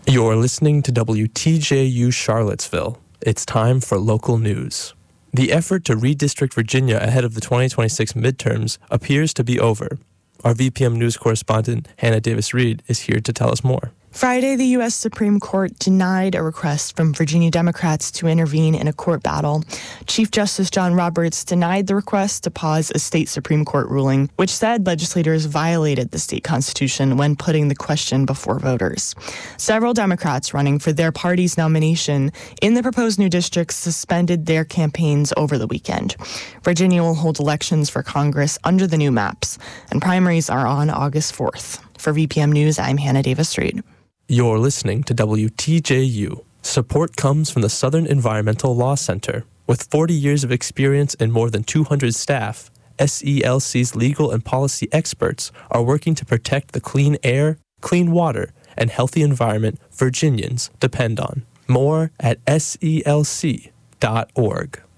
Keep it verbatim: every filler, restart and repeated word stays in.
You're listening to W T J U Charlottesville. It's time for local news. The effort to redistrict Virginia ahead of the twenty twenty-six midterms appears to be over. Our V P M News correspondent, Hannah Davis-Reed, is here to tell us more. Friday, the U S Supreme Court denied a request from Virginia Democrats to intervene in a court battle. Chief Justice John Roberts denied the request to pause a state Supreme Court ruling, which said legislators violated the state constitution when putting the question before voters. Several Democrats running for their party's nomination in the proposed new districts suspended their campaigns over the weekend. Virginia will hold elections for Congress under the new maps, and primaries are on August fourth. For V P M News, I'm Hannah Davis-Reed. You're listening to W T J U. Support comes from the Southern Environmental Law Center. With forty years of experience and more than two hundred staff, S E L C's legal and policy experts are working to protect the clean air, clean water, and healthy environment Virginians depend on. More at S E L C dot org.